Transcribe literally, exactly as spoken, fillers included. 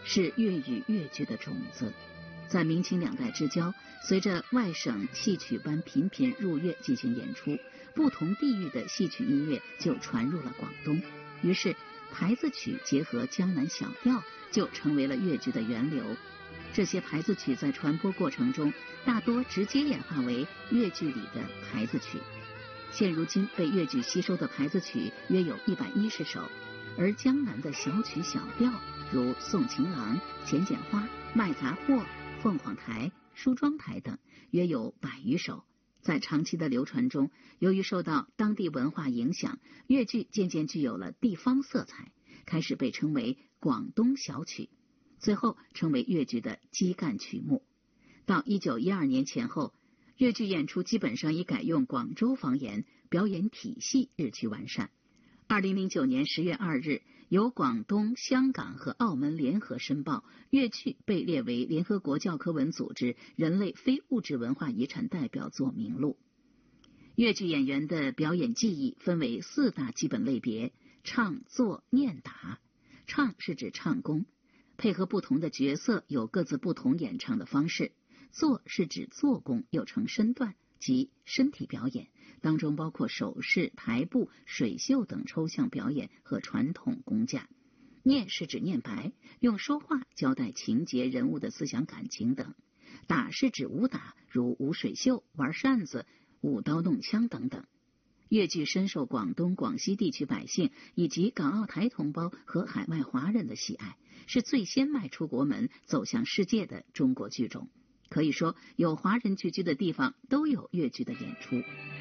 是粤语粤剧的种子。在明清两代之交，随着外省戏曲班频频入粤进行演出，不同地域的戏曲音乐就传入了广东，于是牌子曲结合江南小调就成为了粤剧的源流。这些牌子曲在传播过程中大多直接演化为粤剧里的牌子曲。现如今被粤剧吸收的牌子曲约有一百一十首，而江南的小曲小调如送情郎、钱剪花、卖杂货、凤凰台、梳妆台等约有百余首。在长期的流传中，由于受到当地文化影响，粤剧渐渐具有了地方色彩，开始被称为广东小曲，最后成为粤剧的基干曲目。到一九一二年前后，粤剧演出基本上已改用广州方言，表演体系日趋完善。二零零九年十月二日，由广东、香港和澳门联合申报，粤剧被列为联合国教科文组织人类非物质文化遗产代表作名录。粤剧演员的表演技艺分为四大基本类别：唱、做、念、打。唱是指唱功，配合不同的角色有各自不同演唱的方式；做是指做工，又称身段，即身体表演，当中包括手势、台步、水袖等抽象表演和传统功架。念是指念白，用说话交代情节、人物的思想感情等。打是指武打，如舞水袖、玩扇子、舞刀弄枪等等。粤剧深受广东、广西地区百姓以及港澳台同胞和海外华人的喜爱，是最先迈出国门走向世界的中国剧种。可以说，有华人聚居的地方都有粤剧的演出。